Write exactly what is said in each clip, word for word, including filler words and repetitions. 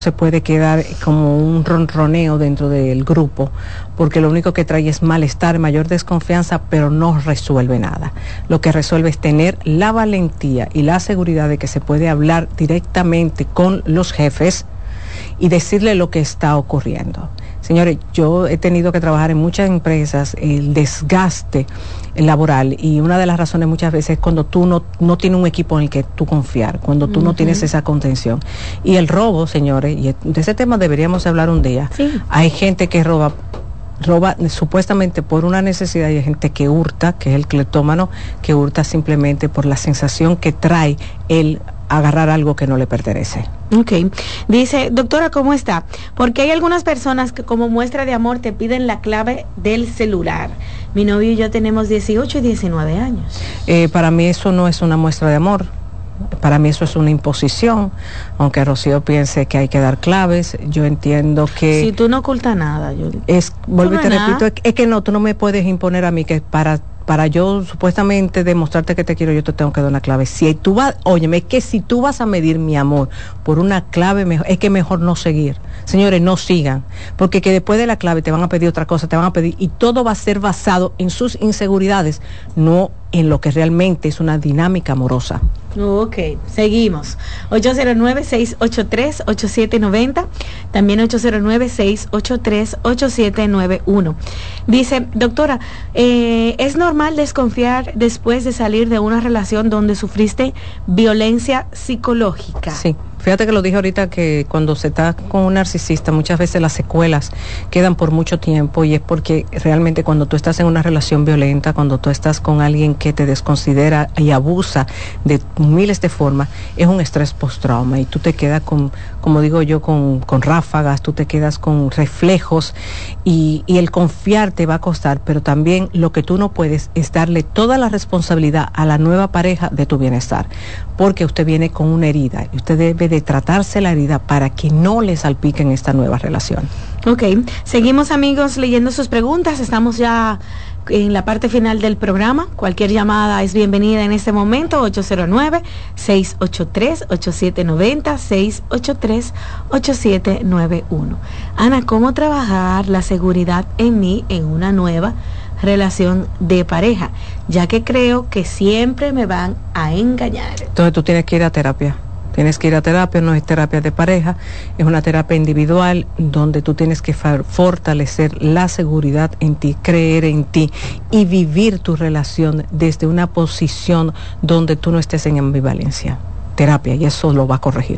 se puede quedar como un ronroneo dentro del grupo, porque lo único que trae es malestar, mayor desconfianza, pero no resuelve nada. Lo que resuelve es tener la valentía y la seguridad de que se puede hablar directamente con los jefes y decirle lo que está ocurriendo. Señores, yo he tenido que trabajar en muchas empresas el desgaste laboral, y una de las razones muchas veces es cuando tú no, no tienes un equipo en el que tú confiar, cuando tú uh-huh. no tienes esa contención. Y el robo, señores, y de ese tema deberíamos hablar un día. Sí. Hay gente que roba roba supuestamente por una necesidad, y hay gente que hurta, que es el cleptómano, que hurta simplemente por la sensación que trae el agarrar algo que no le pertenece. Ok. Dice, doctora, ¿cómo está? Porque hay algunas personas que como muestra de amor te piden la clave del celular. Mi novio y yo tenemos dieciocho y diecinueve años. Eh, para mí eso no es una muestra de amor. Para mí eso es una imposición, aunque Rocío piense que hay que dar claves. Yo entiendo que... Si tú no ocultas nada, yo... Es, vuelvo y te repito, es, es que no, tú no me puedes imponer a mí que para... para yo supuestamente demostrarte que te quiero, yo te tengo que dar una clave. Si tú vas, óyeme, es que si tú vas a medir mi amor por una clave, mejor, es que mejor no seguir. Señores, no sigan, porque que después de la clave te van a pedir otra cosa, te van a pedir, y todo va a ser basado en sus inseguridades, no en lo que realmente es una dinámica amorosa. Ok, seguimos. ocho cero nueve, seis ocho tres, ocho siete nueve cero, también ocho cero nueve, seis ocho tres, ocho siete nueve uno. Dice, doctora, eh, ¿es normal desconfiar después de salir de una relación donde sufriste violencia psicológica? Sí. Fíjate que lo dije ahorita, que cuando se está con un narcisista muchas veces las secuelas quedan por mucho tiempo, y es porque realmente cuando tú estás en una relación violenta, cuando tú estás con alguien que te desconsidera y abusa de miles de formas, es un estrés postrauma, y tú te quedas con, como digo yo, con, con ráfagas, tú te quedas con reflejos, y, y el confiar te va a costar, pero también lo que tú no puedes es darle toda la responsabilidad a la nueva pareja de tu bienestar, porque usted viene con una herida y usted debe de tratarse la herida para que no le salpique en esta nueva relación. Ok, seguimos, amigos, leyendo sus preguntas. Estamos ya en la parte final del programa. Cualquier llamada es bienvenida en este momento. ocho cero nueve, seis ocho tres, ocho siete nueve cero, seis ocho tres, ocho siete nueve uno. Ana, ¿cómo trabajar la seguridad en mí en una nueva relación de pareja, ya que creo que siempre me van a engañar? Entonces tú tienes que ir a terapia. Tienes que ir a terapia, no es terapia de pareja, es una terapia individual donde tú tienes que fortalecer la seguridad en ti, creer en ti y vivir tu relación desde una posición donde tú no estés en ambivalencia. Terapia, y eso lo va a corregir.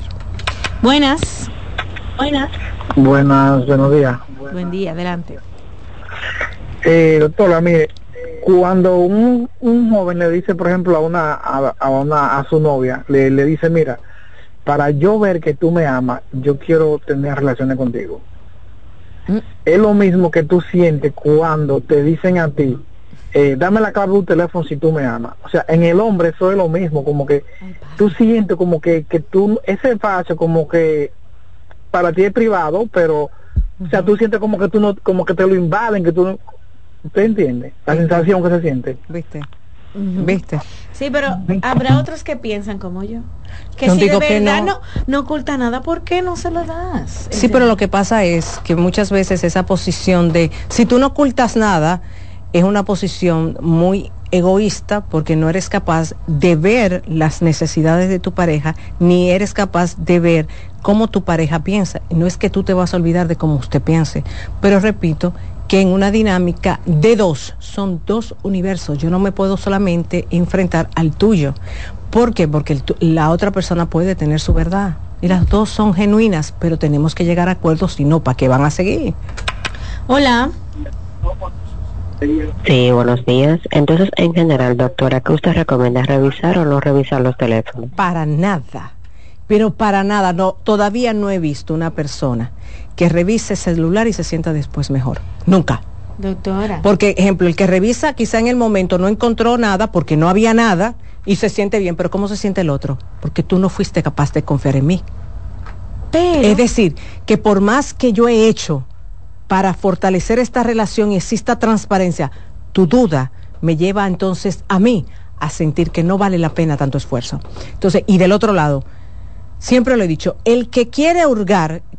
Buenas. Buenas. Buenas, buenos días. Buen día, adelante. Eh, doctora, mire, cuando un, un joven le dice, por ejemplo, a una a, a una a su novia, le, le dice, mira, para yo ver que tú me amas, yo quiero tener relaciones contigo. ¿Mm? Es lo mismo que tú sientes cuando te dicen a ti, eh, dame la clave de un teléfono si tú me amas. O sea, en el hombre eso es lo mismo, como que tú sientes como que, que tú, ese espacio como que para ti es privado, pero, uh-huh. o sea, tú sientes como que tú no, como que te lo invaden, que tú no, ¿usted entiende? La ¿Viste? sensación que se siente. ¿Viste? Uh-huh. ¿Viste? Sí, pero habrá otros que piensan como yo, que no si de verdad no. no no oculta nada, ¿por qué no se lo das? Sí, pero lo que pasa es que muchas veces esa posición de si tú no ocultas nada es una posición muy egoísta, porque no eres capaz de ver las necesidades de tu pareja, ni eres capaz de ver cómo tu pareja piensa. No es que tú te vas a olvidar de cómo usted piense, pero repito que en una dinámica de dos, son dos universos. Yo no me puedo solamente enfrentar al tuyo. ¿Por qué? Porque el, la otra persona puede tener su verdad. Y las dos son genuinas, pero tenemos que llegar a acuerdos, si no, ¿para qué van a seguir? Hola. Sí, buenos días. Entonces, en general, doctora, ¿qué usted recomienda? ¿Revisar o no revisar los teléfonos? Para nada. Pero para nada, no, todavía no he visto una persona que revise celular y se sienta después mejor. Nunca. Doctora. Porque, ejemplo, el que revisa quizá en el momento no encontró nada porque no había nada y se siente bien, pero ¿cómo se siente el otro? Porque tú no fuiste capaz de confiar en mí. Pero... Es decir, que por más que yo he hecho para fortalecer esta relación y exista transparencia, tu duda me lleva entonces a mí a sentir que no vale la pena tanto esfuerzo. Entonces, y del otro lado, siempre lo he dicho, el que quiere hurgar